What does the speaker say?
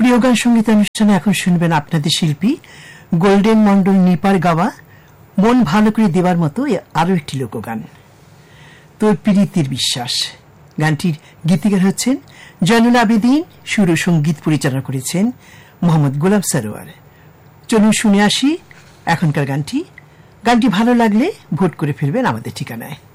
প্রিয় গান সঙ্গীত অনুষ্ঠানে এখন শুনবেন আপনাদের শিল্পী গোল্ডেন মন্ডল নিপার গাওয়া মন ভালো করে দেওয়ার মতো আরো একটি লোকগান, তোর প্রীতির বিশ্বাস। গানটির গীতিকার হচ্ছেন জয়নুল আবেদিন, সুর ও সঙ্গীত পরিচালনা করেছেন মোহাম্মদ গোলাম সরোয়ার। চলুন শুনে আসি এখনকার গানটি। গানটি ভালো লাগলে ভোট করে ফেলবেন আমাদের ঠিকানায়।